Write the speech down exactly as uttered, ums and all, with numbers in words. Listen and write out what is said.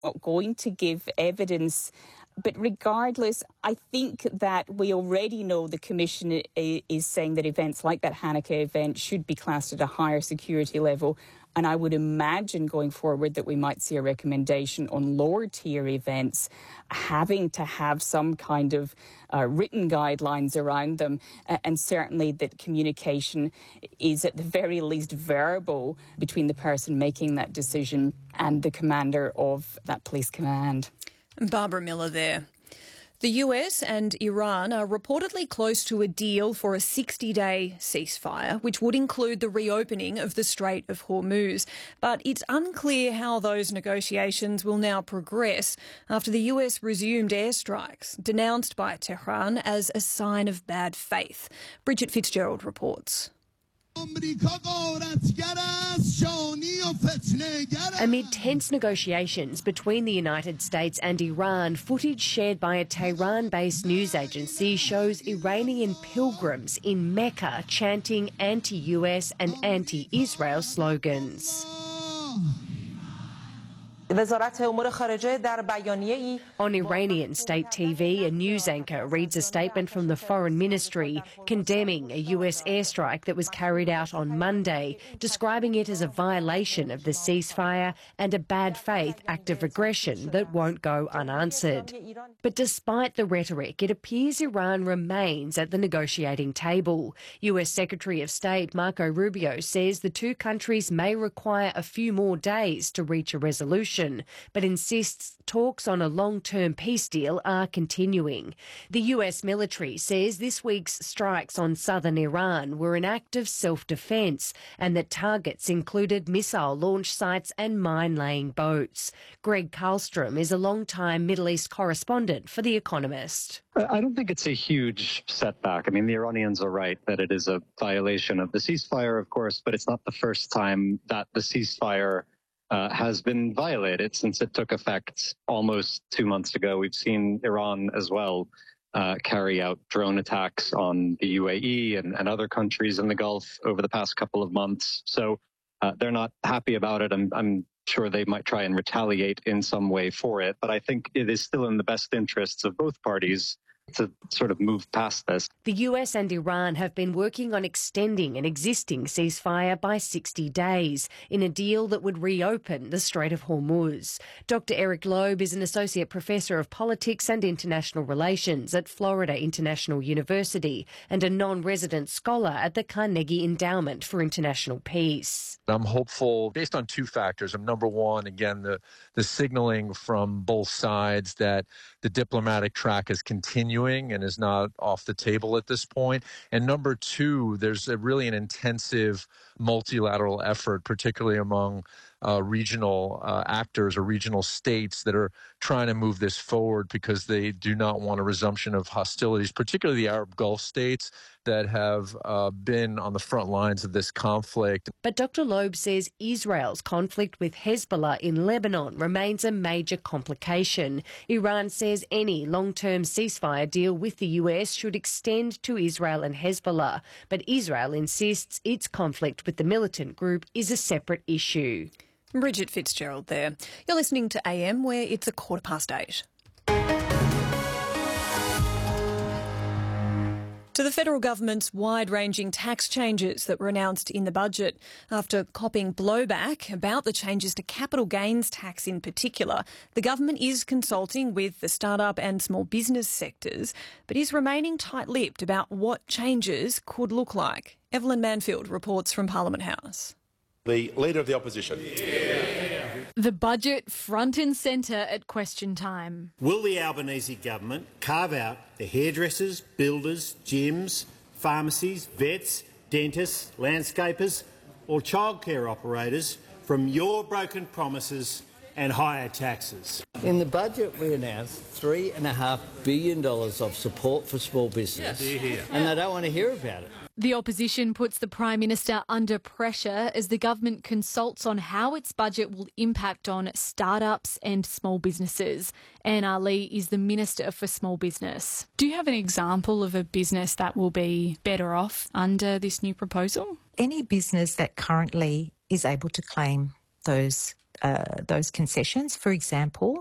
not going to give evidence. But regardless, I think that we already know the Commission is saying that events like that Hanukkah event should be classed at a higher security level. And I would imagine going forward that we might see a recommendation on lower tier events having to have some kind of uh, written guidelines around them. Uh, and certainly that communication is at the very least verbal between the person making that decision and the commander of that police command. Barbara Miller there. The U S and Iran are reportedly close to a deal for a sixty-day ceasefire, which would include the reopening of the Strait of Hormuz. But it's unclear how those negotiations will now progress after the U S resumed airstrikes, denounced by Tehran as a sign of bad faith. Bridget Fitzgerald reports. Amid tense negotiations between the United States and Iran, footage shared by a Tehran-based news agency shows Iranian pilgrims in Mecca chanting anti-U S and anti-Israel slogans. On Iranian state T V, a news anchor reads a statement from the Foreign Ministry condemning a U S airstrike that was carried out on Monday, describing it as a violation of the ceasefire and a bad faith act of aggression that won't go unanswered. But despite the rhetoric, it appears Iran remains at the negotiating table. U S Secretary of State Marco Rubio says the two countries may require a few more days to reach a resolution, but insists talks on a long-term peace deal are continuing. The U S military says this week's strikes on southern Iran were an act of self-defence and that targets included missile launch sites and mine-laying boats. Greg Karlstrom is a long-time Middle East correspondent for The Economist. I don't think it's a huge setback. I mean, the Iranians are right that it is a violation of the ceasefire, of course, but it's not the first time that the ceasefire Uh, has been violated since it took effect almost two months ago. We've seen Iran as well uh, carry out drone attacks on the U A E and, and other countries in the Gulf over the past couple of months. So uh, they're not happy about it. I'm, I'm sure they might try and retaliate in some way for it. But I think it is still in the best interests of both parties to sort of move past this. The U S and Iran have been working on extending an existing ceasefire by sixty days in a deal that would reopen the Strait of Hormuz. Doctor Eric Loeb is an associate professor of politics and international relations at Florida International University and a non-resident scholar at the Carnegie Endowment for International Peace. I'm hopeful based on two factors. I'm number one, again, the, the signaling from both sides that the diplomatic track is continuing and is not off the table at this point. And number two, there's a really an intensive multilateral effort, particularly among uh, regional uh, actors or regional states that are trying to move this forward because they do not want a resumption of hostilities, particularly the Arab Gulf states that have uh, been on the front lines of this conflict. But Doctor Loeb says Israel's conflict with Hezbollah in Lebanon remains a major complication. Iran says any long-term ceasefire deal with the U S should extend to Israel and Hezbollah, but Israel insists its conflict with the militant group is a separate issue. Bridget Fitzgerald there. You're listening to A M, where it's a quarter past eight. To the federal government's wide-ranging tax changes that were announced in the budget. After copping blowback about the changes to capital gains tax in particular, the government is consulting with the start-up and small business sectors, but is remaining tight-lipped about what changes could look like. Evelyn Manfield reports from Parliament House. The Leader of the Opposition. Yeah. The budget front and centre at question time. Will the Albanese government carve out the hairdressers, builders, gyms, pharmacies, vets, dentists, landscapers or childcare operators from your broken promises and higher taxes? In the budget we announced three and a half billion dollars of support for small business, yes. And they don't want to hear about it. The opposition puts the Prime Minister under pressure as the government consults on how its budget will impact on startups and small businesses. Anne Ali is the Minister for Small Business. Do you have an example of a business that will be better off under this new proposal? Any business that currently is able to claim those uh, those concessions. For example,